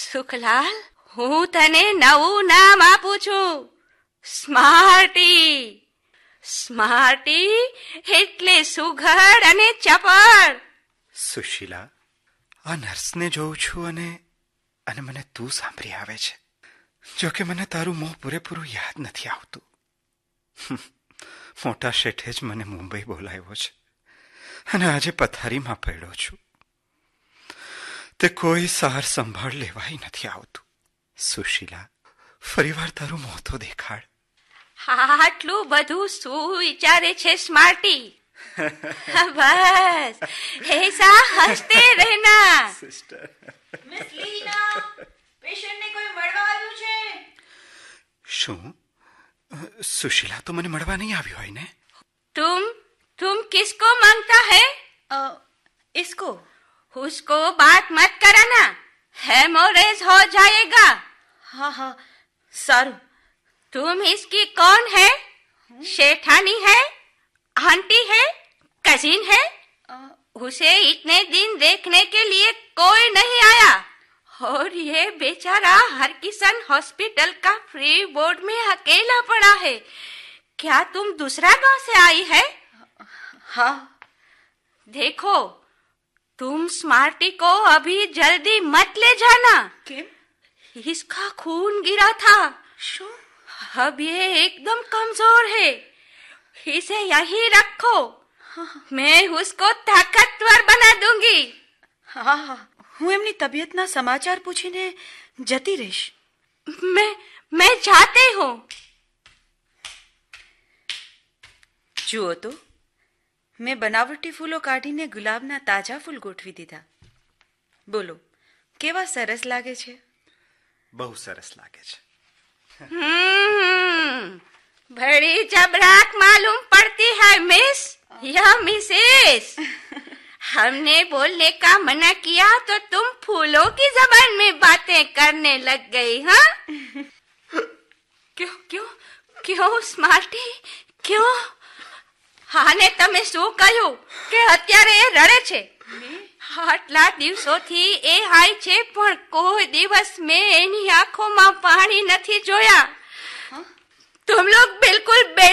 સુખલાલ, હું તને નવું નામ આપું છું, સ્માર્ટી. સ્માર્ટી એટલે સુઘડ અને ચપળ. સુશીલા, આ નર્સને જોઉં છું અને મને તું સાંભળી આવે છે. જો કે મને તારું મોં પૂરેપૂરું યાદ નથી આવતું. મોટા શેઠે જ મને મુંબઈ બોલાવ્યો છે અને આજે પથારીમાં પડ્યો છું. તે કોઈ સાર સંભાળ લેવાય નથી આવતું. સુશીલા, ફરીવાર તારું મોં તો દેખાડ. આટલું બધું શું વિચારે છે સ્માર્ટી? બસ ऐसा हंसते रहना. સિસ્ટર, મિસ લીના, પેશન્ટને કોઈ મળવા આવ્યું છે? શું? સુશીલા તો મને મળવા નહીં આવ્યો હોય ને? तुम किसको मांगता है? इसको. उसको बात मत कराना, हेमोरेज हो जाएगा. हाँ हाँ, सारू. तुम इसकी कौन है? शेठानी है, आंटी है, कजिन है? उसे इतने दिन देखने के लिए कोई नहीं आया और ये बेचारा हरकिशन हॉस्पिटल का फ्री बोर्ड में अकेला पड़ा है. क्या तुम दूसरा गांव से आई है? हाँ. देखो, तुम स्मार्टी को अभी जल्दी मत ले जाना. केम? इसका खून गिरा था. शो? अब ये एकदम कमजोर है. इसे यहीं रखो. मैं उसको ताकतवर बना दूंगी. હા હા, હું એમની તબિયતના સમાચાર પૂછીને જતી રહીશ. मैं जाती हूँ. જુઓ તો, મેં બનાવટી ફૂલો કાઢીને ગુલાબના તાજા ફૂલ ગોઠવી દીધા. બોલો, કેવા સરસ લાગે છે? બહુ સરસ લાગે છે. बड़ी चबराक मालूम पड़ती है मिस या मिसेस. हमने बोलने का मना किया तो तुम फूलों की जबान में बातें करने लग गई. हाँ? क्यों क्यों क्यों स्मार्टी, क्यों? આને તમે શું કહ્યું કે અત્યારે એ રડે છે? આટલા દિવસોથી એ હાય છે પણ કોઈ દિવસ મેં એની આંખોમાં પાણી નથી જોયા. तुम लोग बिल्कुल